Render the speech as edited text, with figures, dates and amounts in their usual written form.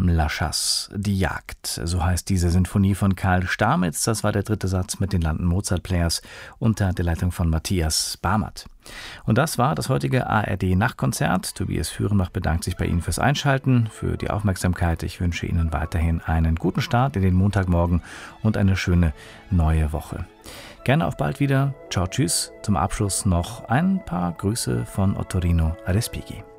La Chasse, die Jagd, so heißt diese Sinfonie von Karl Stamitz. Das war der dritte Satz mit den London Mozart Players unter der Leitung von Matthias Barmert. Und das war das heutige ARD-Nachtkonzert. Tobias Führenbach bedankt sich bei Ihnen fürs Einschalten, für die Aufmerksamkeit. Ich wünsche Ihnen weiterhin einen guten Start in den Montagmorgen und eine schöne neue Woche. Gerne auf bald wieder. Ciao, tschüss. Zum Abschluss noch ein paar Grüße von Ottorino Respighi.